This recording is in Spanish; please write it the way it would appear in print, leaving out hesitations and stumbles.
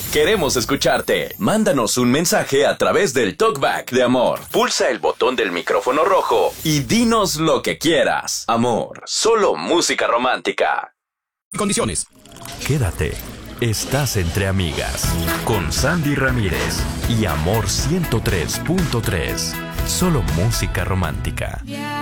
Queremos escucharte. Mándanos un mensaje a través del TalkBack de Amor. Pulsa el botón del micrófono rojo y dinos lo que quieras. Amor, solo música romántica. Condiciones. Quédate. Estás entre amigas. Con Sandy Ramírez y Amor 103.3. Solo música romántica.